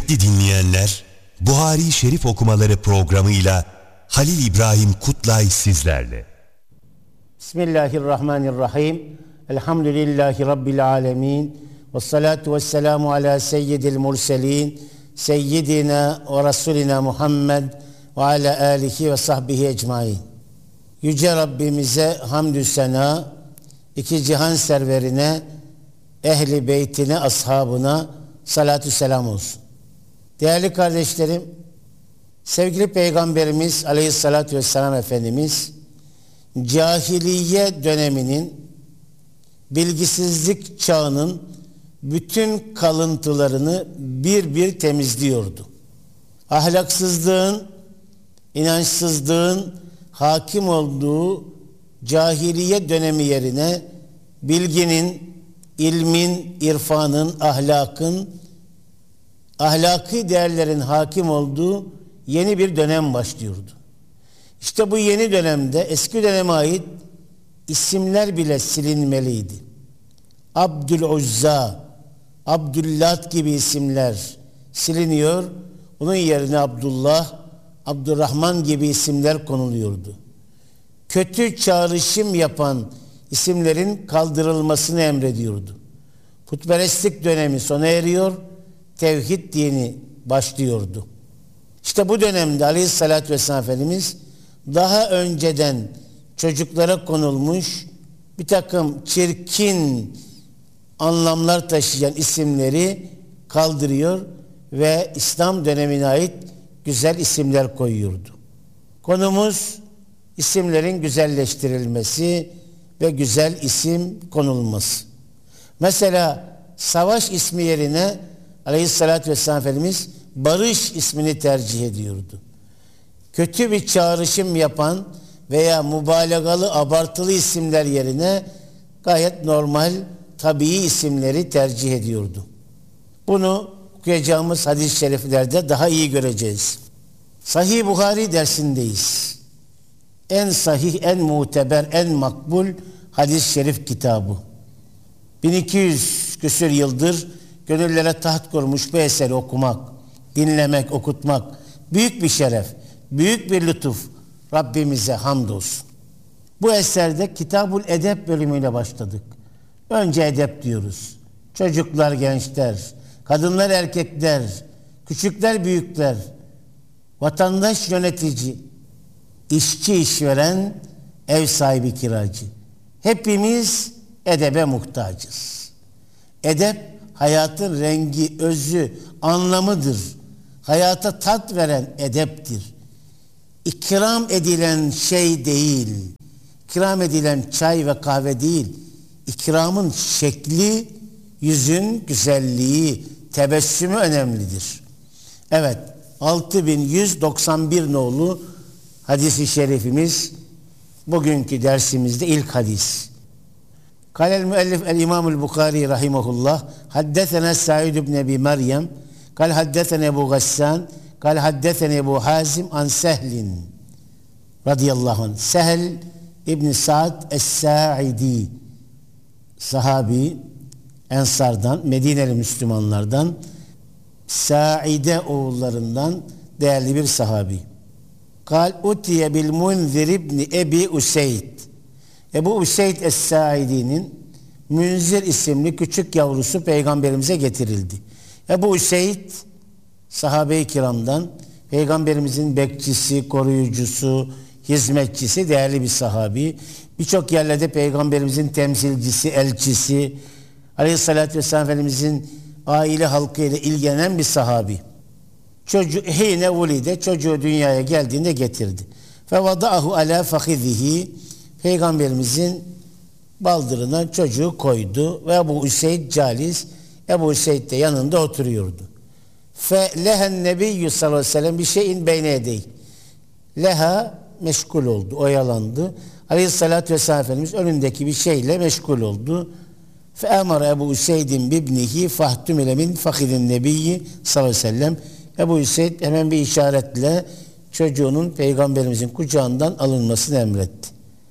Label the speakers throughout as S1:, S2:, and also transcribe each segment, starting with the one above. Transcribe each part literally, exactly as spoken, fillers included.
S1: Kıymetli dinleyenler, Buhari Şerif okumaları programıyla Halil İbrahim Kutlay sizlerle.
S2: Bismillahirrahmanirrahim. Elhamdülillahi Rabbil alemin. Ve salatu ve selamu ala seyyidil murselin. Seyyidina ve Resulina Muhammed ve ala alihi ve sahbihi ecmain. Yüce Rabbimize hamdü sena, iki cihan serverine, ehli beytine, ashabına salatü selam olsun. Değerli kardeşlerim, sevgili Peygamberimiz Aleyhisselatü Vesselam Efendimiz, cahiliye döneminin, bilgisizlik çağının bütün kalıntılarını bir bir temizliyordu. Ahlaksızlığın, inançsızlığın hakim olduğu cahiliye dönemi yerine bilginin, ilmin, irfanın, ahlakın, ahlaki değerlerin hakim olduğu yeni bir dönem başlıyordu. İşte bu yeni dönemde eski döneme ait isimler bile silinmeliydi. Abdüluzza, Abdüllat gibi isimler siliniyor. Onun yerine Abdullah, Abdurrahman gibi isimler konuluyordu. Kötü çağrışım yapan isimlerin kaldırılmasını emrediyordu. Putperestlik dönemi sona eriyor, tevhid dini başlıyordu. İşte bu dönemde Aleyhisselatü Vesselam Efendimiz daha önceden çocuklara konulmuş bir takım çirkin anlamlar taşıyan isimleri kaldırıyor ve İslam dönemine ait güzel isimler koyuyordu. Konumuz isimlerin güzelleştirilmesi ve güzel isim konulması. Mesela savaş ismi yerine Aleyhisselatü Vesselam Efendimiz barış ismini tercih ediyordu. Kötü bir çağrışım yapan veya mübalağalı, abartılı isimler yerine gayet normal, tabii isimleri tercih ediyordu. Bunu okuyacağımız hadis-i şeriflerde daha iyi göreceğiz. Sahih Buhari dersindeyiz. En sahih, en muteber, en makbul hadis-i şerif kitabı. bin iki yüz küsür yıldır gönüllere taht kurmuş bu eseri okumak, dinlemek, okutmak büyük bir şeref, büyük bir lütuf. Rabbimize hamdolsun. Bu eserde Kitabul Edep bölümüyle başladık. Önce edep diyoruz. Çocuklar, gençler, kadınlar, erkekler, küçükler, büyükler, vatandaş, yönetici, işçi, işveren, ev sahibi, kiracı. Hepimiz edebe muhtacız. Edep hayatın rengi, özü, anlamıdır. Hayata tat veren edeptir. İkram edilen şey değil, ikram edilen çay ve kahve değil, ikramın şekli, yüzün güzelliği, tebessümü önemlidir. Evet, altı bin yüz doksan bir nolu hadis-i şerifimiz bugünkü dersimizde ilk hadis. Kâlel müellif el-İmamul Bukhari rahimahullah haddesena Sa'id ibn Ebi Meryem kal haddesena Ebu Gassan kal haddesena Ebu Hazim an Sehlin radıyallahu anh. Sehl İbn Sa'd Es-Sa'idi sahabi, Ensardan, Medineli Müslümanlardan, Sa'ide oğullarından değerli bir sahabi. Kal utiye bil Munzir ibn Ebi Useyd. Ebu Useyd Es-Saidi'nin Münzir isimli küçük yavrusu Peygamberimize getirildi. Ebu Useyd sahabe-i kiramdan, Peygamberimizin bekçisi, koruyucusu, hizmetçisi, değerli bir sahabi. Birçok yerlerde Peygamberimizin temsilcisi, elçisi, Aleyhisselatü Vesselam Efendimizin aile halkıyla ilgilenen bir sahabi. Çocuğu hine vulide, çocuğu dünyaya geldiğinde getirdi. Fe vada'ahu ala fahizihi, Peygamberimizin baldırına çocuğu koydu ve Ebu Üseyd calis, Ebu Üseyd de yanında oturuyordu. Fe lehen nebiyyü sallallahu aleyhi ve sellem bir şeyin beyne değil. Leha meşgul oldu, oyalandı. Aleyhissalatü vesselam Efendimiz önündeki bir şeyle meşgul oldu. Fe emara Ebu Üseyd'in bibnihi fahtümile min fakidin nebiyyi sallallahu aleyhi ve sellem. Ebu Üseyd hemen bir işaretle çocuğunun Peygamberimizin kucağından alınmasını emretti.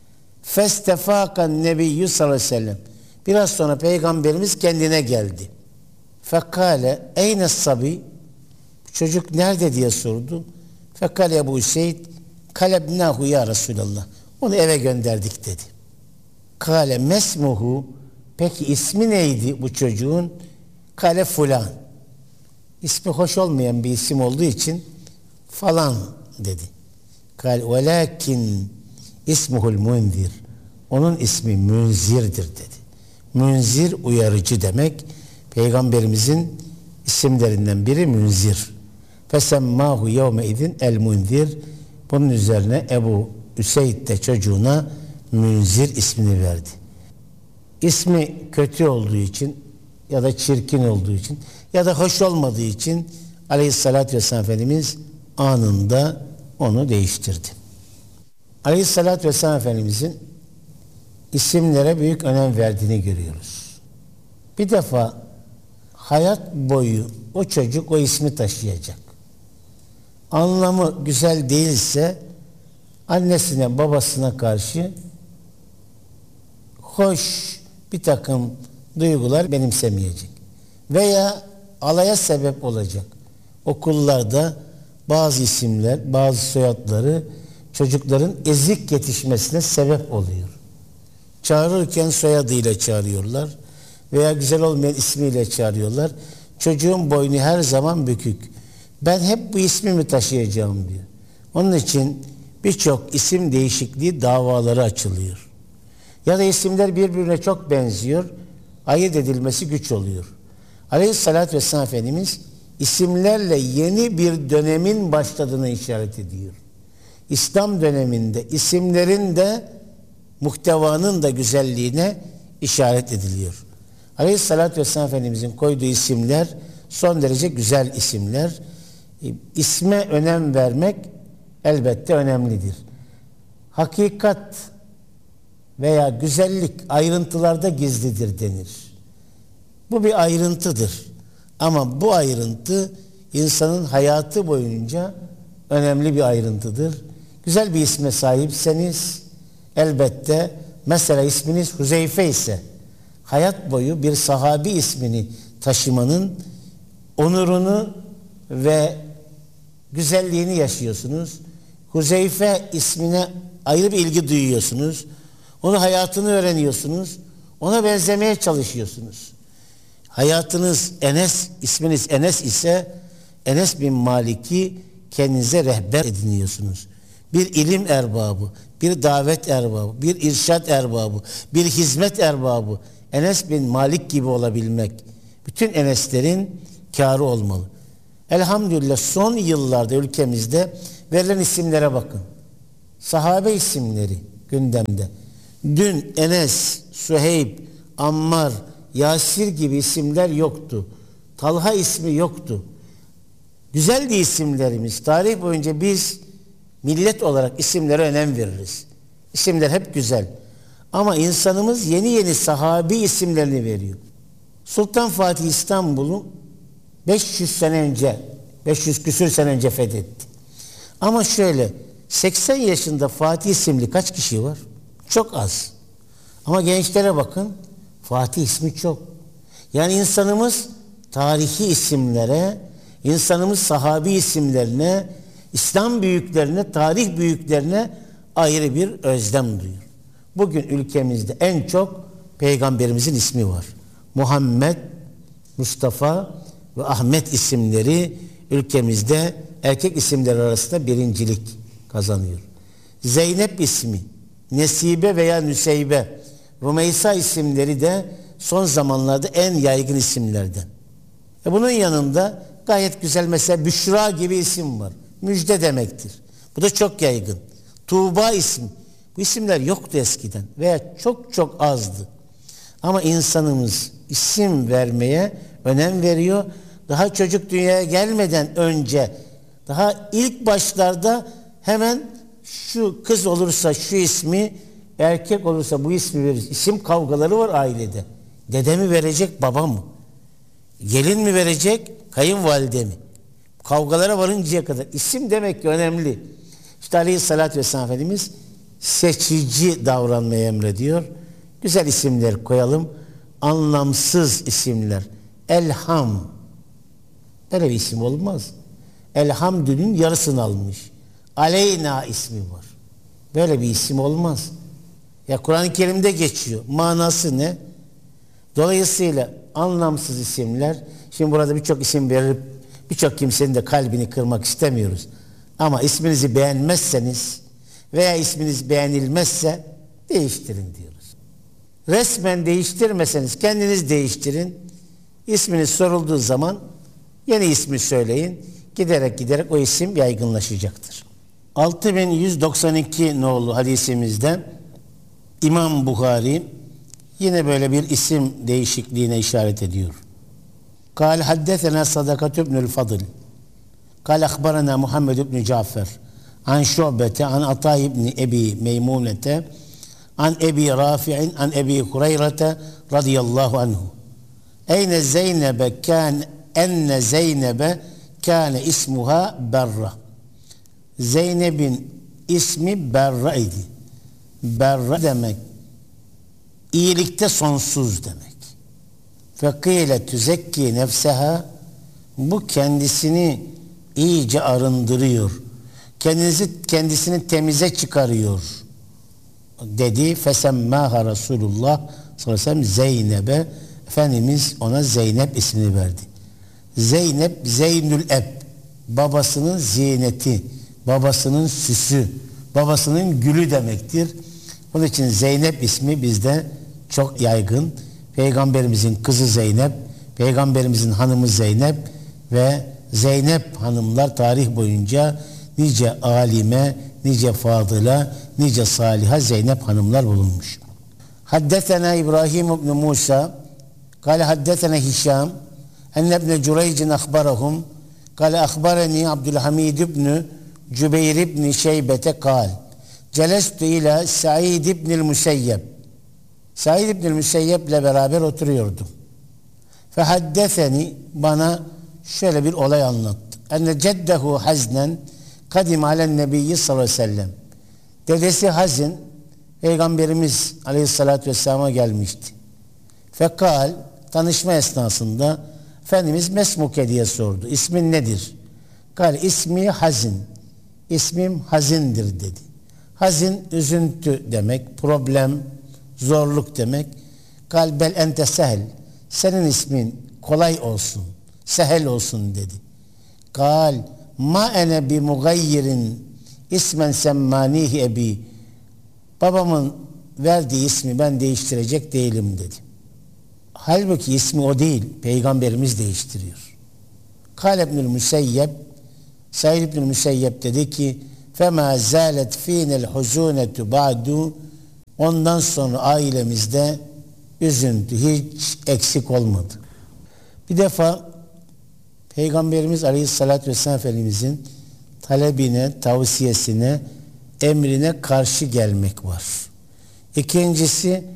S2: Festefakan nebiyyü sallallahu aleyhi ve sellem. Biraz sonra Peygamberimiz kendine geldi. Fekale eyne sabi, Çocuk nerede diye sordu. Fekale Ebu Hüseyin kalebnahu ya Resulallah. Onu eve gönderdik dedi. Kale mesmuhu, peki ismi neydi bu çocuğun? Kale fulan. İsmi hoş olmayan bir isim olduğu için falan dedi. Kale velakin ismuhul munzir. Onun ismi Münzir'dir dedi. Münzir uyarıcı demek. Peygamberimizin isimlerinden biri Münzir. Fesemmahu yevme izin el munzir. Bunun üzerine Ebu Üseyd de çocuğuna Münzir ismini verdi. İsmi kötü olduğu için ya da çirkin olduğu için ya da hoş olmadığı için Aleyhisselatü Vesselam Efendimiz anında onu değiştirdi. Aleyhisselatü Vesselam Efendimizin isimlere büyük önem verdiğini görüyoruz. Bir defa hayat boyu o çocuk o ismi taşıyacak. Anlamı güzel değilse annesine babasına karşı hoş bir takım duygular benimsemeyecek. Veya alaya sebep olacak. Okullarda bazı isimler, bazı soyadları çocukların ezik yetişmesine sebep oluyor. Çağırırken soyadıyla çağırıyorlar veya güzel olmayan ismiyle çağırıyorlar. Çocuğun boynu her zaman bükük. Ben hep bu ismi mi taşıyacağım diyor. Onun için birçok isim değişikliği davaları açılıyor. Ya da isimler birbirine çok benziyor, ayırt edilmesi güç oluyor. Aleyhissalatü vesselam Efendimiz isimlerle yeni bir dönemin başladığını işaret ediyor. İslam döneminde isimlerin de muhtevanın da güzelliğine işaret ediliyor. Aleyhissalatü vesselam Efendimizin koyduğu isimler son derece güzel isimler. İsme önem vermek elbette önemlidir. Hakikat veya güzellik ayrıntılarda gizlidir denir. Bu bir ayrıntıdır. Ama bu ayrıntı insanın hayatı boyunca önemli bir ayrıntıdır. Güzel bir isme sahipseniz elbette mesela isminiz Huzeyfe ise hayat boyu bir sahabi ismini taşımanın onurunu ve güzelliğini yaşıyorsunuz. Huzeyfe ismine ayrı bir ilgi duyuyorsunuz. Onun hayatını öğreniyorsunuz. Ona benzemeye çalışıyorsunuz. Hayatınız Enes, isminiz Enes ise Enes bin Malik'i kendinize rehber ediniyorsunuz. Bir ilim erbabı, bir davet erbabı, bir irşad erbabı, bir hizmet erbabı. Enes bin Malik gibi olabilmek bütün Eneslerin kârı olmalı. Elhamdülillah son yıllarda ülkemizde verilen isimlere bakın. Sahabe isimleri gündemde. Dün Enes, Süheyb, Ammar, Yasir gibi isimler yoktu. Talha ismi yoktu. Güzeldi isimlerimiz. Tarih boyunca biz millet olarak isimlere önem veririz. İsimler hep güzel. Ama insanımız yeni yeni sahabi isimlerini veriyor. Sultan Fatih İstanbul'u beş yüz sene önce, beş yüz küsür sene önce fethetti. Ama şöyle, seksen yaşında Fatih isimli kaç kişi var? Çok az. Ama gençlere bakın, Fatih ismi çok. Yani insanımız tarihi isimlere, insanımız sahabi isimlerine, İslam büyüklerine, tarih büyüklerine ayrı bir özlem duyuyor. Bugün ülkemizde en çok Peygamberimizin ismi var. Muhammed, Mustafa ve Ahmet isimleri ülkemizde erkek isimler arasında birincilik kazanıyor. Zeynep ismi, Nesibe veya Nüseybe, Rümeysa isimleri de son zamanlarda en yaygın isimlerden. E bunun yanında gayet güzel mesela Büşra gibi isim var. Müjde demektir. Bu da çok yaygın. Tuğba ismi. Bu isimler yoktu eskiden veya çok çok azdı. Ama insanımız isim vermeye önem veriyor. Daha çocuk dünyaya gelmeden önce, daha ilk başlarda hemen şu kız olursa şu ismi, erkek olursa bu ismi veririz. İsim kavgaları var ailede. Dede mi verecek, baba mı? Gelin mi verecek, kayınvalide mi? Kavgalara varıncaya kadar. İsim demek ki önemli. İşte Aleyhisselatü Vesselam Efendimiz seçici davranmayı emrediyor. Güzel isimler koyalım. Anlamsız isimler. Elham. Böyle bir isim olmaz. Elhamdül'ün yarısını almış. Aleyna ismi var. Böyle bir isim olmaz. Ya Kur'an-ı Kerim'de geçiyor. Manası ne? Dolayısıyla anlamsız isimler, şimdi burada birçok isim verip birçok kimsenin de kalbini kırmak istemiyoruz. Ama isminizi beğenmezseniz veya isminiz beğenilmezse değiştirin diyoruz. Resmen değiştirmeseniz kendiniz değiştirin. İsminiz sorulduğu zaman yeni ismi söyleyin. Giderek giderek o isim yaygınlaşacaktır. altı bin yüz doksan iki nolu hadisimizde İmam Buhari yine böyle bir isim değişikliğine işaret ediyor. Kâl haddetena Sadakat ibnül Fadıl. Kâl akbarana Muhammed ibn Cafer. An Şu'bete, an Atay ibn Ebi Meymunete, an Ebi Rafi'in, an Ebi Hureyrete radıyallahu anhu. Eyne Zeynebe kâne, enne Zeynebe kâne ismuha Berra. Zeynep'in ismi Berra idi. Berra demek iyilikte sonsuz demek. Fekîle tüzekki nefseha, bu kendisini iyice arındırıyor. Kendisi kendisini temize çıkarıyor dedi. Fesemmâha Resulullah sallallahu aleyhi ve sellem Zeynep'e, Efendimiz ona Zeynep ismini verdi. Zeynep Zeynül Eb, babasının ziyneti, babasının süsü, babasının gülü demektir. Onun için Zeynep ismi bizde çok yaygın. Peygamberimizin kızı Zeynep, Peygamberimizin hanımı Zeynep ve Zeynep hanımlar tarih boyunca nice alime, nice fadıla, nice saliha Zeynep hanımlar bulunmuş. Haddetena İbrahim ibn Musa, kâle haddetena Hişam, enne ibn Cüreycin akbarahum, kâle akbareni Abdülhamid ibn Cübeyr ibn Şeybete kâl, celestu ila Said ibn Müseyyeb. Said ibn Müseyyeb ile beraber oturuyordum. Fehaddeseni, bana şöyle bir olay anlattı. Enne ceddehu haznen kadim alen nebiyyi sallallahu aleyhi ve sellem. Dedesi Hazin Peygamberimiz aleyhissalatü vesselam'a gelmişti. Fekal, tanışma esnasında Efendimiz mesmuke diye sordu. İsmin nedir? Kal, ismi Hazin. İsmim Hazindir dedi. Hazin üzüntü demek, problem, zorluk demek. Kal bel ente sehel. Senin ismin kolay olsun, sehel olsun dedi. Kal ma ene bi mugayyirin ismen semmanihi ebi. Babamın verdiği ismi ben değiştirecek değilim dedi. Halbuki ismi o değil, Peygamberimiz değiştiriyor. Kal ibnül Müseyyeb, Said ibnül Müseyyeb dedi ki فَمَا زَالَتْ ف۪ينَ الْحُزُونَةُ بَعْدُ. Ondan sonra ailemizde üzüntü hiç eksik olmadı. Bir defa Peygamberimiz Aleyhisselatü Vesselam Efendimizin talebine, tavsiyesine, emrine karşı gelmek var. İkincisi